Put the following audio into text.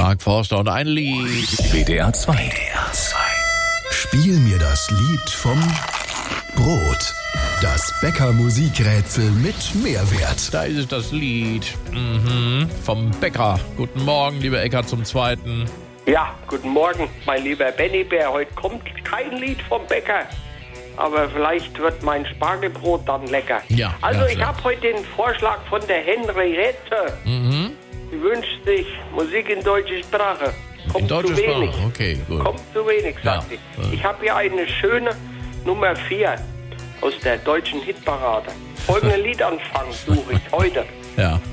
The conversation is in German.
Mark Forster und ein Lied. WDR 2. Spiel mir das Lied vom Brot. Das Bäcker-Musikrätsel mit Mehrwert. Da ist es, das Lied vom Bäcker. Guten Morgen, lieber Eckart zum Zweiten. Ja, guten Morgen, mein lieber Benny Bär. Heute kommt kein Lied vom Bäcker, aber vielleicht wird mein Spargelbrot dann lecker. Ja, also ja, ich ja. habe heute den Vorschlag von der Henriette. Sie wünscht sich Musik in deutscher Sprache. Kommt In deutscher zu wenig. Sprache, okay, gut. Kommt zu wenig, sagt Ja. sie. Ich habe hier eine schöne Nummer 4 aus der deutschen Hitparade. Folgenden Liedanfang suche ich heute. Ja.